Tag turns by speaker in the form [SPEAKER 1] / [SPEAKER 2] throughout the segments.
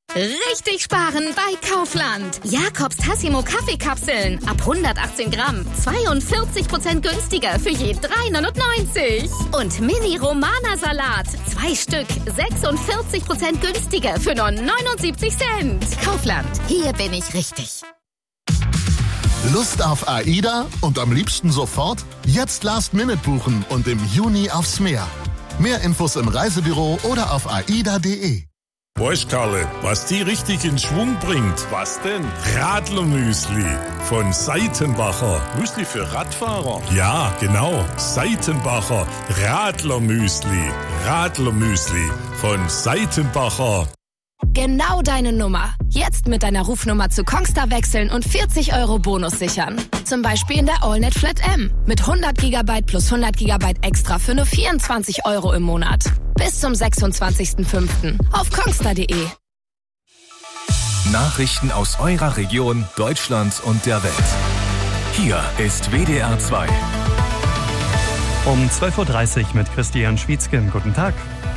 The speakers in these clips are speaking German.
[SPEAKER 1] Richtig sparen bei Kaufland. Jakobs Tassimo Kaffeekapseln ab 118 Gramm. 42% günstiger für je 3,99. Und Mini Romana Salat. 2 Stück. 46% günstiger für nur 79 Cent. Kaufland. Hier bin ich richtig.
[SPEAKER 2] Lust auf AIDA und am liebsten sofort? Jetzt Last-Minute buchen und im Juni aufs Meer. Mehr Infos im Reisebüro oder auf aida.de.
[SPEAKER 3] Weißt, Karle, was die richtig in Schwung bringt? Was denn? Radlermüsli von Seitenbacher. Müsli für Radfahrer? Ja, genau. Seitenbacher Radlermüsli. Radlermüsli von Seitenbacher.
[SPEAKER 1] Genau deine Nummer. Jetzt mit deiner Rufnummer zu Kongstar wechseln und 40 € Bonus sichern. Zum Beispiel in der AllNet Flat M. Mit 100 GB plus 100 GB extra für nur 24 € im Monat. Bis zum 26.05. auf kongstar.de.
[SPEAKER 4] Nachrichten aus eurer Region, Deutschland und der Welt. Hier ist WDR 2.
[SPEAKER 5] Um 12.30 Uhr mit Christian Schwietzke. Guten Tag.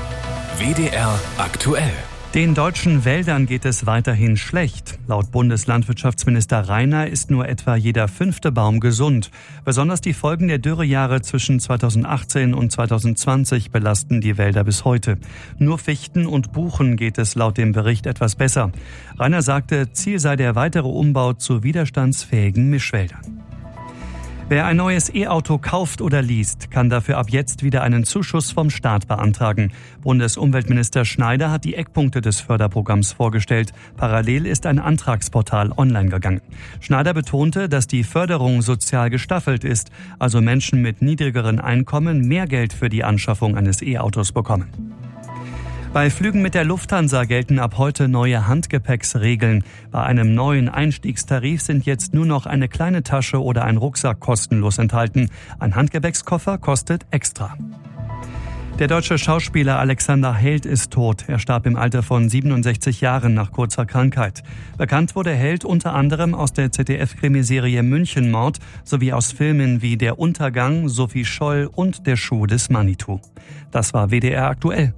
[SPEAKER 4] WDR aktuell.
[SPEAKER 5] Den deutschen Wäldern geht es weiterhin schlecht. Laut Bundeslandwirtschaftsminister Reiner ist nur etwa jeder 5. Baum gesund. Besonders die Folgen der Dürrejahre zwischen 2018 und 2020 belasten die Wälder bis heute. Nur Fichten und Buchen geht es laut dem Bericht etwas besser. Reiner sagte, Ziel sei der weitere Umbau zu widerstandsfähigen Mischwäldern. Wer ein neues E-Auto kauft oder least, kann dafür ab jetzt wieder einen Zuschuss vom Staat beantragen. Bundesumweltminister Schneider hat die Eckpunkte des Förderprogramms vorgestellt. Parallel ist ein Antragsportal online gegangen. Schneider betonte, dass die Förderung sozial gestaffelt ist, also Menschen mit niedrigeren Einkommen mehr Geld für die Anschaffung eines E-Autos bekommen. Bei Flügen mit der Lufthansa gelten ab heute neue Handgepäcksregeln. Bei einem neuen Einstiegstarif sind jetzt nur noch eine kleine Tasche oder ein Rucksack kostenlos enthalten. Ein Handgepäckskoffer kostet extra. Der deutsche Schauspieler Alexander Held ist tot. Er starb im Alter von 67 Jahren nach kurzer Krankheit. Bekannt wurde Held unter anderem aus der ZDF-Krimiserie Münchenmord sowie aus Filmen wie Der Untergang, Sophie Scholl und Der Schuh des Manitou. Das war WDR aktuell.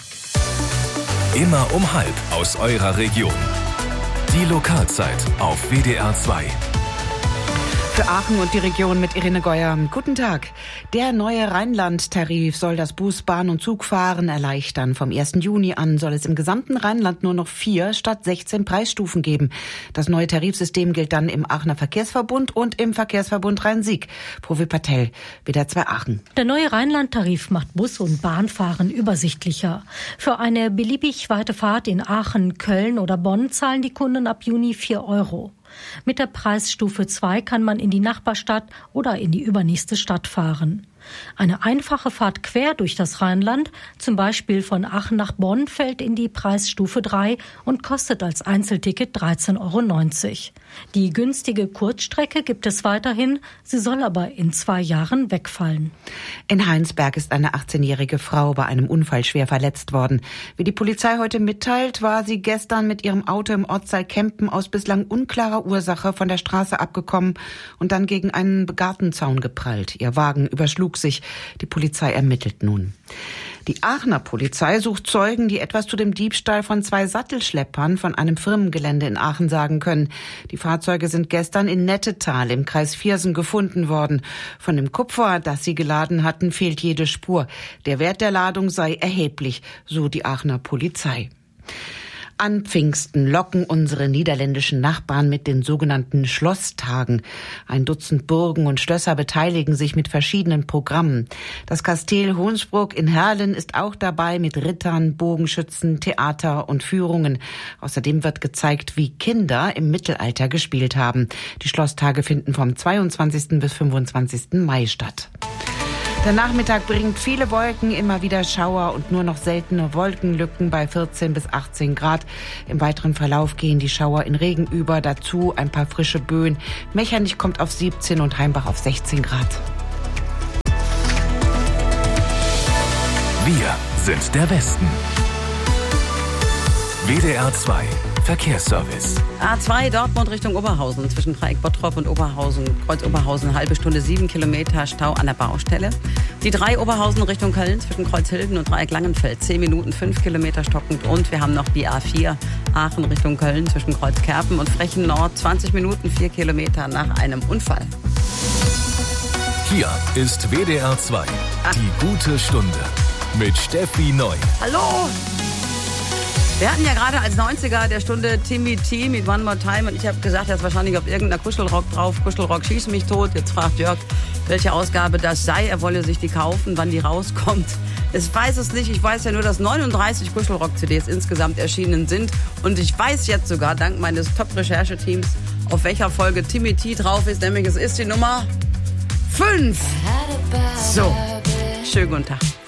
[SPEAKER 4] Immer um 12:30 aus eurer Region. Die Lokalzeit auf WDR 2.
[SPEAKER 6] Für Aachen und die Region mit Irene Geuer. Guten Tag. Der neue Rheinland-Tarif soll das Bus-, Bahn- und Zugfahren erleichtern. Vom 1. Juni an soll es im gesamten Rheinland nur noch 4 statt 16 Preisstufen geben. Das neue Tarifsystem gilt dann im Aachener Verkehrsverbund und im Verkehrsverbund Rhein-Sieg. Profi Patel, WDR 2 Aachen.
[SPEAKER 7] Der neue Rheinland-Tarif macht Bus- und Bahnfahren übersichtlicher. Für eine beliebig weite Fahrt in Aachen, Köln oder Bonn zahlen die Kunden ab Juni 4 €. Mit der Preisstufe 2 kann man in die Nachbarstadt oder in die übernächste Stadt fahren. Eine einfache Fahrt quer durch das Rheinland, zum Beispiel von Aachen nach Bonn, fällt in die Preisstufe 3 und kostet als Einzelticket 13,90 €. Die günstige Kurzstrecke gibt es weiterhin, sie soll aber in 2 Jahren wegfallen.
[SPEAKER 6] In Heinsberg ist eine 18-jährige Frau bei einem Unfall schwer verletzt worden. Wie die Polizei heute mitteilt, war sie gestern mit ihrem Auto im Ortsteil Kempen aus bislang unklarer Ursache von der Straße abgekommen und dann gegen einen Gartenzaun geprallt. Ihr Wagen überschlug sich. Die Polizei ermittelt nun. Die Aachener Polizei sucht Zeugen, die etwas zu dem Diebstahl von 2 Sattelschleppern von einem Firmengelände in Aachen sagen können. Die Fahrzeuge sind gestern in Nettetal im Kreis Viersen gefunden worden. Von dem Kupfer, das sie geladen hatten, fehlt jede Spur. Der Wert der Ladung sei erheblich, so die Aachener Polizei. An Pfingsten locken unsere niederländischen Nachbarn mit den sogenannten Schlosstagen. 1 Dutzend Burgen und Schlösser beteiligen sich mit verschiedenen Programmen. Das Kasteel Hoensbroek in Herlen ist auch dabei mit Rittern, Bogenschützen, Theater und Führungen. Außerdem wird gezeigt, wie Kinder im Mittelalter gespielt haben. Die Schlosstage finden vom 22. bis 25. Mai statt. Der Nachmittag bringt viele Wolken, immer wieder Schauer und nur noch seltene Wolkenlücken bei 14 bis 18 Grad. Im weiteren Verlauf gehen die Schauer in Regen über, dazu ein paar frische Böen. Mechernich kommt auf 17 und Heimbach auf 16 Grad.
[SPEAKER 4] Wir sind der Westen. WDR 2 Verkehrsservice.
[SPEAKER 8] A2 Dortmund Richtung Oberhausen, zwischen Dreieck Bottrop und Oberhausen, Kreuz Oberhausen, halbe Stunde 7 Kilometer Stau an der Baustelle. Die 3 Oberhausen Richtung Köln, zwischen Kreuz Hilden und Dreieck Langenfeld, 10 Minuten 5 Kilometer stockend. Und wir haben noch die A4 Aachen Richtung Köln, zwischen Kreuz Kerpen und Frechen Nord, 20 Minuten 4 Kilometer nach einem Unfall.
[SPEAKER 4] Hier ist WDR 2, die gute Stunde mit Steffi Neu.
[SPEAKER 8] Hallo! Wir hatten ja gerade als 90er der Stunde Timmy T mit One More Time und ich habe gesagt, da ist wahrscheinlich auf irgendeiner Kuschelrock drauf. Kuschelrock schießt mich tot. Jetzt fragt Jörg, welche Ausgabe das sei. Er wolle sich die kaufen, wann die rauskommt. Ich weiß es nicht. Ich weiß ja nur, dass 39 Kuschelrock-CDs insgesamt erschienen sind. Und ich weiß jetzt sogar, dank meines Top-Rechercheteams, auf welcher Folge Timmy T drauf ist. Nämlich es ist die Nummer 5. So, schönen guten Tag.